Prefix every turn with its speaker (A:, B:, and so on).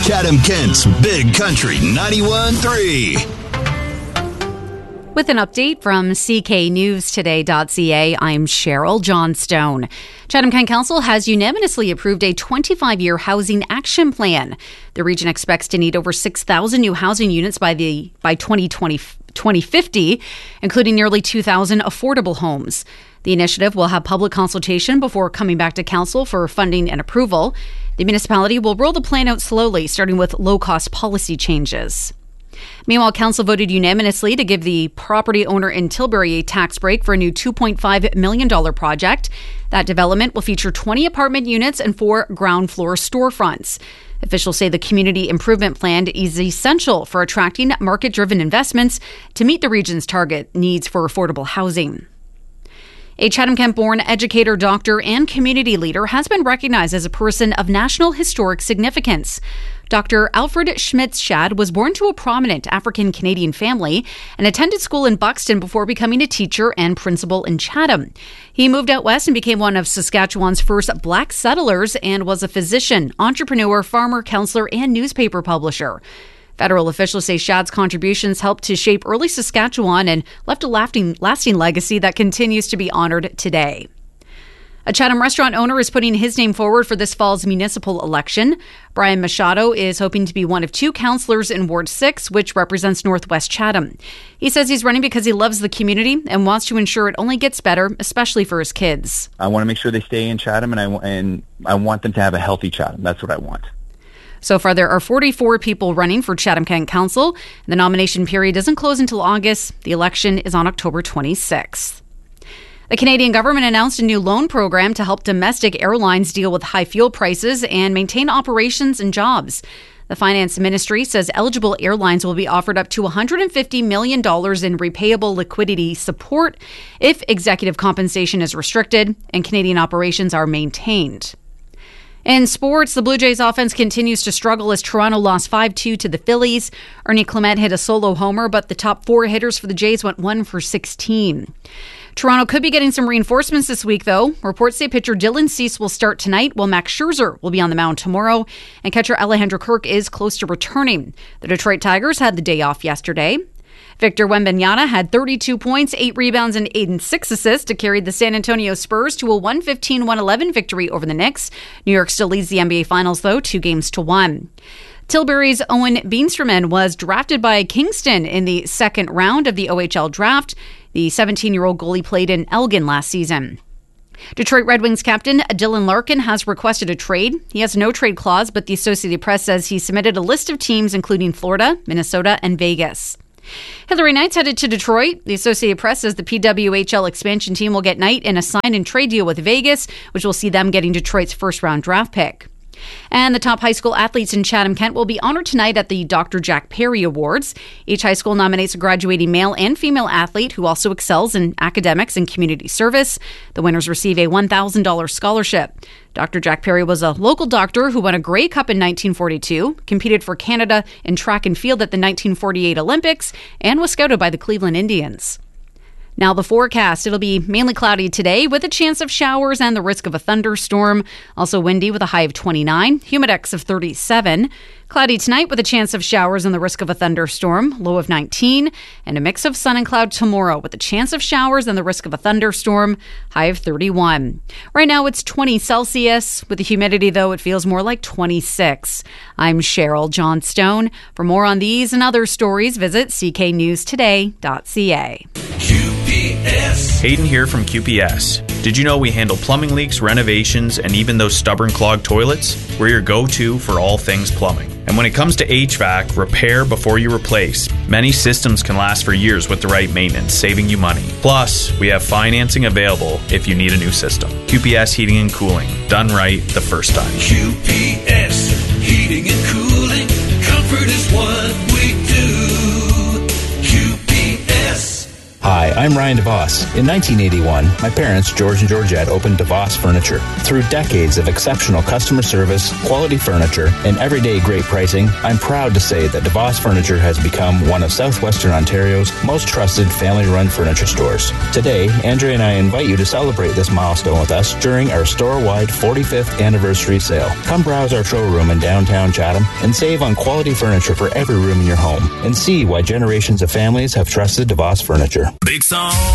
A: Chatham-Kent's Big Country 91.3.
B: With an update from cknewstoday.ca, I'm Cheryl Johnstone. Chatham-Kent Council has unanimously approved a 25-year housing action plan. The region expects to need over 6,000 new housing units by 2050, including nearly 2,000 affordable homes. The initiative will have public consultation before coming back to council for funding and approval. The municipality will roll the plan out slowly, starting with low-cost policy changes. Meanwhile, council voted unanimously to give the property owner in Tilbury a tax break for a new $2.5 million project. That development will feature 20 apartment units and 4 ground floor storefronts. Officials say the community improvement plan is essential for attracting market-driven investments to meet the region's target needs for affordable housing. A Chatham-Kent-born educator, doctor, and community leader has been recognized as a person of national historic significance. Dr. Alfred Schmitz-Shad was born to a prominent African-Canadian family and attended school in Buxton before becoming a teacher and principal in Chatham. He moved out west and became one of Saskatchewan's first black settlers and was a physician, entrepreneur, farmer, counselor, and newspaper publisher. Federal officials say Shad's contributions helped to shape early Saskatchewan and left a lasting legacy that continues to be honored today. A Chatham restaurant owner is putting his name forward for this fall's municipal election. Brian Machado is hoping to be one of 2 councillors in Ward 6, which represents Northwest Chatham. He says he's running because he loves the community and wants to ensure it only gets better, especially for his kids.
C: I want to make sure they stay in Chatham, and I want them to have a healthy Chatham. That's what I want.
B: So far, there are 44 people running for Chatham-Kent Council. The nomination period doesn't close until August. The election is on October 26th. The Canadian government announced a new loan program to help domestic airlines deal with high fuel prices and maintain operations and jobs. The Finance Ministry says eligible airlines will be offered up to $150 million in repayable liquidity support if executive compensation is restricted and Canadian operations are maintained. In sports, the Blue Jays offense continues to struggle as Toronto lost 5-2 to the Phillies. Ernie Clement hit a solo homer, but the top 4 hitters for the Jays went 1 for 16. Toronto could be getting some reinforcements this week, though. Reports say pitcher Dylan Cease will start tonight, while Max Scherzer will be on the mound tomorrow, and catcher Alejandro Kirk is close to returning. The Detroit Tigers had the day off yesterday. Victor Wembanyama had 32 points, 8 rebounds, and 6 assists to carry the San Antonio Spurs to a 115-111 victory over the Knicks. New York still leads the NBA Finals, though, 2-1. Tilbury's Owen Beanstroman was drafted by Kingston in the second round of the OHL draft. The 17-year-old goalie played in Elgin last season. Detroit Red Wings captain Dylan Larkin has requested a trade. He has no trade clause, but the Associated Press says he submitted a list of teams including Florida, Minnesota, and Vegas. Hillary Knight's headed to Detroit. The Associated Press says the PWHL expansion team will get Knight in a sign-and-trade deal with Vegas, which will see them getting Detroit's first-round draft pick. And the top high school athletes in Chatham-Kent will be honored tonight at the Dr. Jack Perry Awards. Each high school nominates a graduating male and female athlete who also excels in academics and community service. The winners receive a $1,000 scholarship. Dr. Jack Perry was a local doctor who won a Grey Cup in 1942, competed for Canada in track and field at the 1948 Olympics, and was scouted by the Cleveland Indians. Now the forecast. It'll be mainly cloudy today with a chance of showers and the risk of a thunderstorm. Also windy with a high of 29, humidex of 37. Cloudy tonight with a chance of showers and the risk of a thunderstorm, low of 19. And a mix of sun and cloud tomorrow with a chance of showers and the risk of a thunderstorm, high of 31. Right now it's 20 Celsius. With the humidity, though, it feels more like 26. I'm Cheryl Johnstone. For more on these and other stories, visit cknewstoday.ca.
D: Hayden here from QPS. Did you know we handle plumbing leaks, renovations, and even those stubborn clogged toilets? We're your go-to for all things plumbing. And when it comes to HVAC, repair before you replace. Many systems can last for years with the right maintenance, saving you money. Plus, we have financing available if you need a new system. QPS Heating and Cooling. Done right the first time.
E: QPS Heating and Cooling. Comfort is what we do. QPS.
F: Hi, I'm Ryan DeVos. In 1981, my parents, George and Georgette, opened DeVos Furniture. Through decades of exceptional customer service, quality furniture, and everyday great pricing, I'm proud to say that DeVos Furniture has become one of Southwestern Ontario's most trusted family-run furniture stores. Today, Andrea and I invite you to celebrate this milestone with us during our store-wide 45th anniversary sale. Come browse our showroom in downtown Chatham and save on quality furniture for every room in your home, and see why generations of families have trusted DeVos Furniture.
E: Big song.